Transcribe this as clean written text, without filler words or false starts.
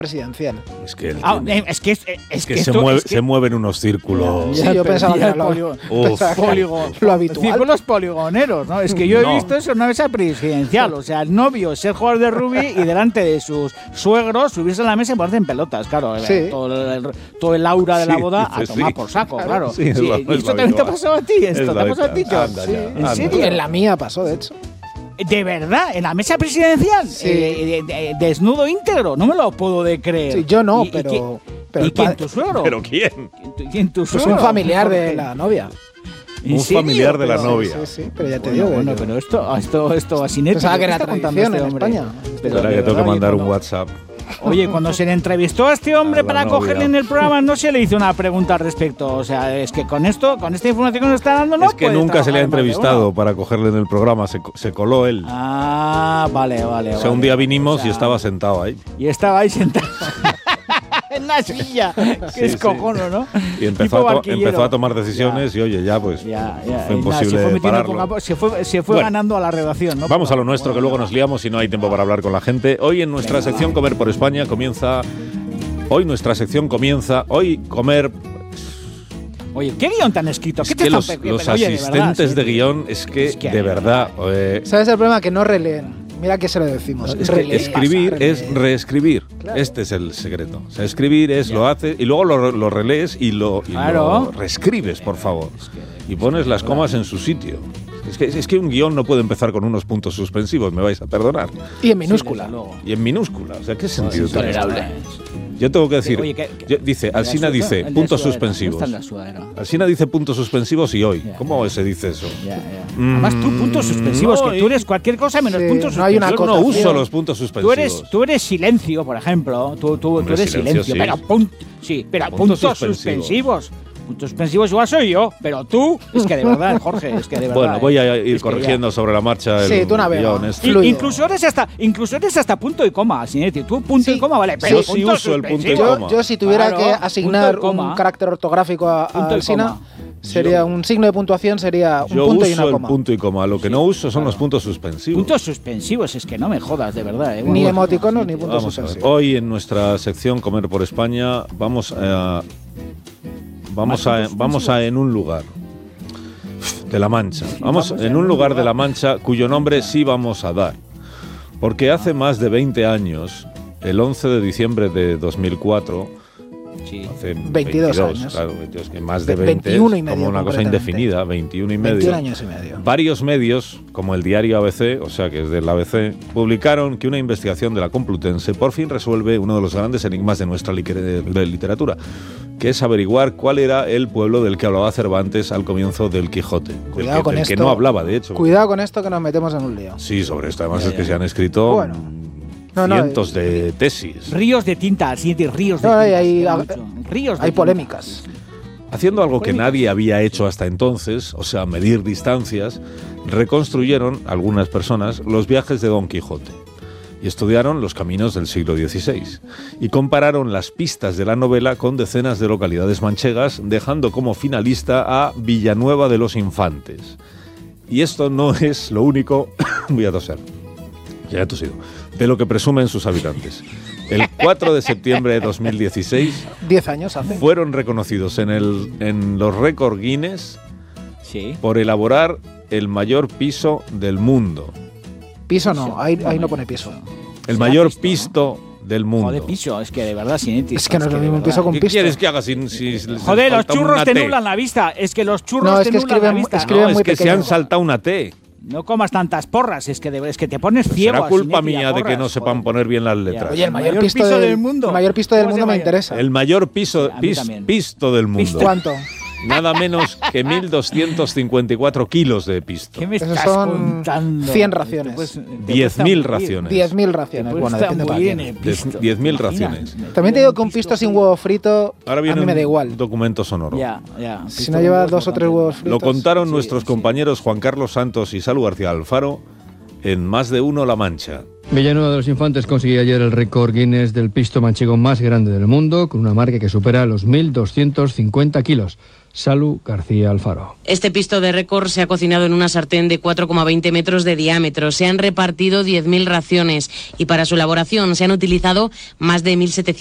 presidencial. Es que, se mueven unos círculos. Sí, yo pensaba que era lo habitual. Círculos poligoneros, ¿no? Es que yo he visto eso en una mesa presidencial. O sea, el novio ser jugador de rugby y delante de sus suegros subirse a la mesa y ponerse en pelotas, claro. Sí. Todo el aura de la boda a tomar por saco, claro. Sí, ¿Y esto también te ha pasado a ti? ¿Esto te ha pasado a ti, John? ¿En serio? En la mía pasó, de hecho. ¿De verdad? ¿En la mesa presidencial? Sí. Desnudo íntegro, no me lo puedo de creer. Sí, yo no, pero el quién? ¿Tu suegro? ¿Pero quién? ¿Quién tu Pues suegro? un familiar de la novia. Un familiar de la novia. Sí, pero ya te digo. Bueno, pero esto así neto. Pensaba que era tradición en España. Espera que tengo que mandar un WhatsApp. Oye, cuando se le entrevistó a este hombre para cogerle en el programa, no se le hizo una pregunta al respecto. O sea, es que con esta información que nos está dando, no es que nunca se le ha entrevistado para cogerle en el programa, se coló él. Ah, vale. O sea, un día vinimos y estaba sentado ahí. Y estaba ahí sentado. En la silla, que es cojono, ¿no? Y empezó a tomar decisiones y oye, ya pues fue imposible pararlo. Se fue ganando a la redacción, ¿no? Vamos a lo nuestro, que luego nos liamos y no hay tiempo para hablar con la gente. Hoy en nuestra sección Comer por España comienza... Hoy comer... Oye, ¿qué guión te han escrito? Es que los asistentes de guión, es que de verdad... ¿Sabes el problema? Que no releen. Mira que se lo decimos. Es que escribir es reescribir. Claro. Este es el secreto. O sea, escribir es lo haces y luego lo relees y lo reescribes, por favor. Y pones las comas en su sitio. Es que un guión no puede empezar con unos puntos suspensivos, me vais a perdonar. Y en minúscula. Y en minúscula. O sea, ¿qué sentido tiene? Yo tengo que decir, Alsina dice puntos suspensivos. Alsina dice puntos suspensivos y hoy. ¿Cómo se dice eso? Además tú puntos suspensivos, que tú eres cualquier cosa menos puntos suspensivos. Yo no uso los puntos suspensivos. Tú eres silencio, por ejemplo. Tú eres silencio, sí. pero puntos suspensivos. Puntos suspensivos igual soy yo, pero tú, es que de verdad, Jorge, es que de verdad. Bueno, voy a ir corrigiendo sobre la marcha el tú navegas. Incluso eres hasta punto y coma, Sinetti. Tú punto y coma, vale, pero yo sí uso el punto y coma. Yo si tuviera que asignar un carácter ortográfico a Alsina, sería un signo de puntuación, sería un punto y una coma. Yo uso el punto y coma. Lo que no uso son los puntos suspensivos. Puntos suspensivos, es que no me jodas, de verdad. Ni emoticonos ni puntos suspensivos. Hoy en nuestra sección Comer por España vamos a en un lugar de La Mancha. Vamos en un lugar de La Mancha cuyo nombre sí vamos a dar. Porque hace más de 20 años, el 11 de diciembre de 2004, hace 22 años. Claro, que más de 20 21 y medio, como una cosa indefinida, 21 y medio. 21 años y medio. Varios medios, como el diario ABC, o sea que es del ABC, publicaron que una investigación de la Complutense por fin resuelve uno de los grandes enigmas de nuestra literatura, que es averiguar cuál era el pueblo del que hablaba Cervantes al comienzo del Quijote. Cuidado con esto. Que no hablaba, de hecho. Cuidado con esto que nos metemos en un lío. Sí, sobre esto. Además es que se han escrito cientos de tesis. Ríos de tinta, ríos de tinta. Hay polémicas. Haciendo algo que nadie había hecho hasta entonces, o sea, medir distancias, reconstruyeron algunas personas los viajes de Don Quijote y estudiaron los caminos del siglo XVI y compararon las pistas de la novela con decenas de localidades manchegas, dejando como finalista a Villanueva de los Infantes. Y esto no es lo único, voy a toser, ya he tosido, de lo que presumen sus habitantes. El 4 de septiembre de 2016 10 años hace. Fueron reconocidos en los récord Guinness por elaborar el mayor piso del mundo. Piso no, ahí no pone piso. El mayor pisto del mundo. Joder, piso, es que de verdad, Sinetti. Es que no es lo mismo un piso con piso. ¿Qué quieres que haga si joder, los churros te nublan la vista. Es que los churros te nublan la vista. Es que se han saltado una T. No comas tantas porras, es que te pones ciego. Será culpa mía de que no sepan poner bien las letras. Oye, el mayor pisto del mundo. El mayor pisto del mundo me interesa. El mayor pisto del mundo. ¿Cuánto? Nada menos que 1.254 kilos de pisto. ¿Qué me estás contando? 100 raciones. 10.000 raciones. 10.000 raciones. Bueno, depende para quién. 10.000 raciones. También te digo que un pisto sin huevo frito ahora viene a mí me da igual. Un documento sonoro. Si no lleva 2 o 3 huevos fritos. Lo contaron nuestros compañeros Juan Carlos Santos y Salu García Alfaro en Más de Uno La Mancha. Villanueva de los Infantes consiguió ayer el récord Guinness del pisto manchego más grande del mundo, con una marca que supera los 1.250 kilos. Salu García Alfaro. Este pisto de récord se ha cocinado en una sartén de 4,20 metros de diámetro. Se han repartido 10.000 raciones y para su elaboración se han utilizado más de 1.700